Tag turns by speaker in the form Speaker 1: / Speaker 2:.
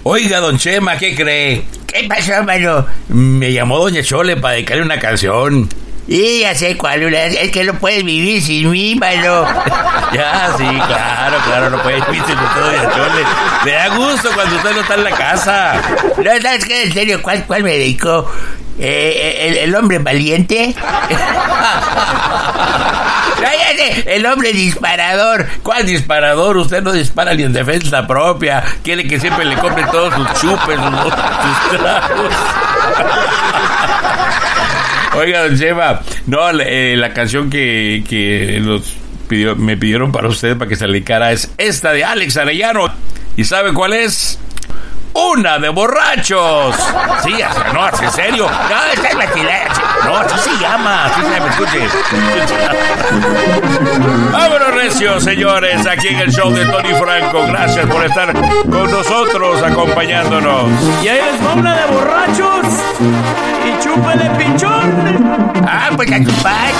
Speaker 1: Oiga, don Chema, ¿qué cree?
Speaker 2: ¿Qué pasó, mano?
Speaker 1: Me llamó doña Chole para dedicarle una canción.
Speaker 2: Y ya sé cuál, es que no puedes vivir sin mí, mano.
Speaker 1: Ya, sí, claro, no puede vivir sin usted, doña Chole. Le da gusto cuando usted no está en la casa.
Speaker 2: No, ¿sabes qué? En serio, ¿cuál me dedicó? ¿El hombre valiente? El hombre disparador.
Speaker 1: ¿Cuál disparador? Usted no dispara ni en defensa propia. Quiere que siempre le compren todos sus chupes, sus tragos. Oiga, don Chema, no, la canción que me pidieron para usted, para que se le dedicara, es esta de Alex Arellano. ¿Y sabe cuál es? ¡Una de borrachos! Sí, no, en serio.
Speaker 2: No, esta es vacilada.
Speaker 1: No, así se llama. Así se llama, escuche. Vámonos, recio, señores, aquí en el show de Tony Franco. Gracias por estar con nosotros, acompañándonos.
Speaker 3: Y ahí les va una de borrachos. Y chúpale, pichón.
Speaker 2: Ah, pues a tu padre.